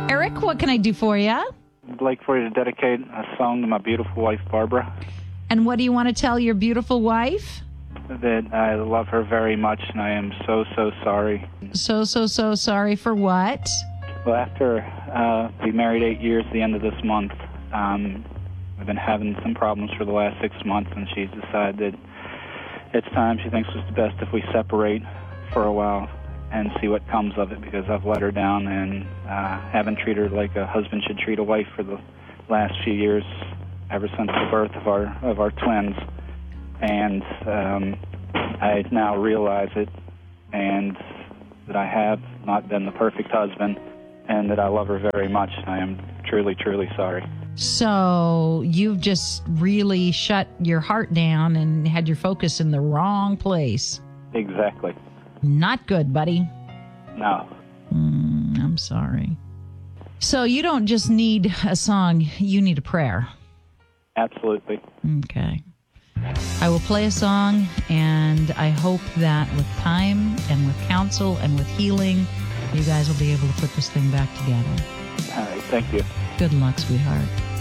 Eric, what can I do for you? I'd like for you to dedicate a song to my beautiful wife, Barbara. And what do you want to tell your beautiful wife? That I love her very much, and I am so sorry. So sorry for what? Well, after we married 8 years, the end of this month, we've been having some problems for the last 6 months, and she's decided that it's time. She thinks it's best if we separate for a while and see what comes of it, because I've let her down and haven't treated her like a husband should treat a wife for the last few years, ever since the birth of our twins. And I now realize it, and that I have not been the perfect husband, and that I love her very much. I am truly sorry. So you've just really shut your heart down and had your focus in the wrong place. Exactly. Not good, buddy. No. I'm sorry. So you don't just need a song, you need a prayer. Absolutely. Okay. I will play a song, and I hope that with time and with counsel and with healing, you guys will be able to put this thing back together. All right. Thank you. Good luck, sweetheart.